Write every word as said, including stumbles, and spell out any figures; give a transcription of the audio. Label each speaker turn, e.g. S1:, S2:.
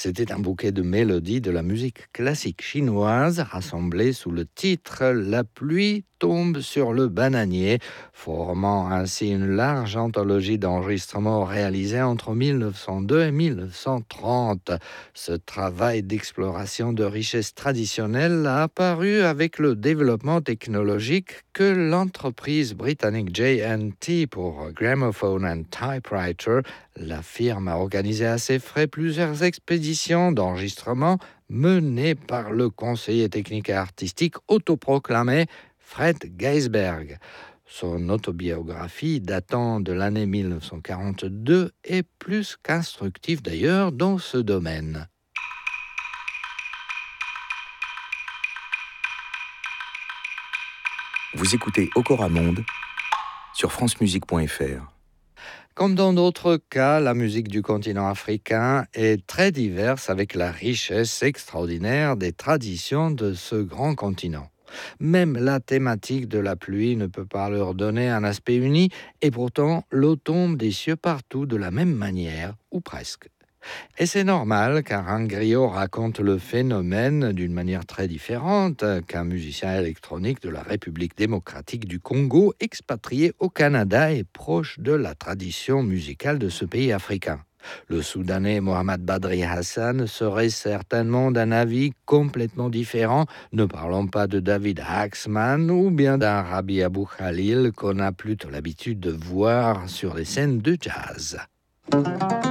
S1: C'était un bouquet de mélodies de la musique classique chinoise rassemblées sous le titre La pluie tombe sur le bananier, formant ainsi une large anthologie d'enregistrements réalisés entre mille neuf cent deux et mille neuf cent trente. Ce travail d'exploration de richesses traditionnelles a apparu avec le développement technologique que l'entreprise britannique J and T pour Gramophone and Typewriter, la firme a organisé à ses frais plusieurs expéditions d'enregistrement menées par le conseiller technique et artistique autoproclamé Fred Geisberg. Son autobiographie datant de l'année mille neuf cent quarante-deux est plus qu'instructive d'ailleurs dans ce domaine.
S2: Vous écoutez Okora Monde sur france musique point f r.
S1: Comme dans d'autres cas, la musique du continent africain est très diverse avec la richesse extraordinaire des traditions de ce grand continent. Même la thématique de la pluie ne peut pas leur donner un aspect uni, et pourtant l'eau tombe des cieux partout de la même manière, ou presque. Et c'est normal, car un griot raconte le phénomène d'une manière très différente qu'un musicien électronique de la République démocratique du Congo, expatrié au Canada et proche de la tradition musicale de ce pays africain. Le Soudanais Mohamed Badri Hassan serait certainement d'un avis complètement différent, ne parlons pas de David Haxman ou bien d'un Rabbi Abou Khalil qu'on a plutôt l'habitude de voir sur les scènes de jazz.